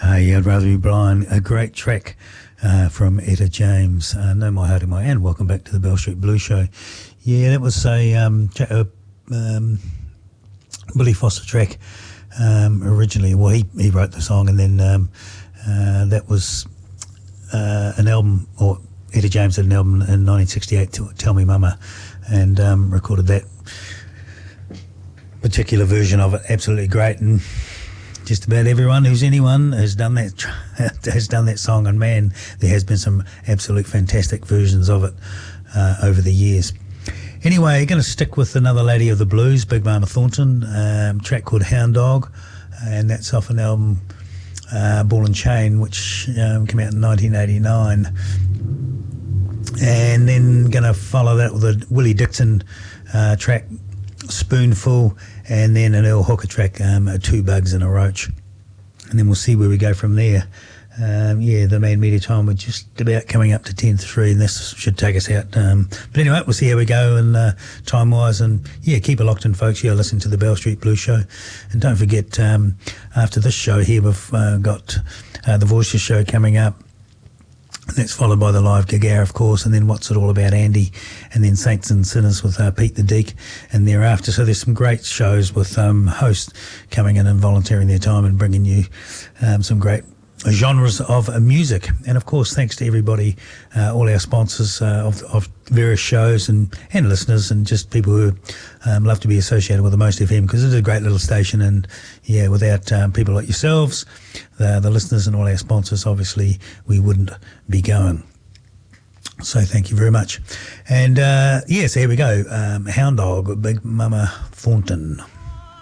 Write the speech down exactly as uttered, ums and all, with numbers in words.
Uh, yeah, I'd rather be blind. A great track uh, from Etta James. Uh, no My Heart in My Hand. Welcome back to the Bell Street Blues Show. Yeah, that was a um, tra- um, Billy Foster track um, originally. Well, he, he wrote the song, and then um, uh, that was uh, an album, or Etta James did an album in nineteen sixty-eight, Tell Me Mama, and um, recorded that particular version of it. Absolutely great, and just about everyone who's anyone has done that has done that song, and man, there has been some absolute fantastic versions of it uh, over the years. Anyway, going to stick with another lady of the blues, Big Mama Thornton, um, track called Hound Dog, and that's off an album, uh, Ball and Chain, which um, came out in nineteen eighty-nine. And then going to follow that with a Willie Dixon uh, track, Spoonful, and then an Earl Hooker track, um, Two Bugs and a Roach. And then we'll see where we go from there. Um, yeah, the main media time, we're just about coming up to ten to three, and this should take us out. Um, but anyway, we'll see how we go and uh, time-wise. And yeah, keep it locked in, folks. You're listening to the Bell Street Blues Show. And don't forget, um, after this show here, we've uh, got uh, the Voices show coming up. And that's followed by the live gig hour, of course, and then What's It All About Andy, and then Saints and Sinners with uh, Pete the Deek, and thereafter. So there's some great shows with um, hosts coming in and volunteering their time and bringing you um, some great genres of uh, music. And of course, thanks to everybody, uh, all our sponsors uh, of, of various shows, and, and listeners, and just people who um, love to be associated with the Most F M, because it's a great little station. And yeah, without um, people like yourselves, the, the listeners and all our sponsors, obviously we wouldn't be going. So thank you very much. And uh, yes, here we go. Um, Hound Dog, Big Mama Thornton.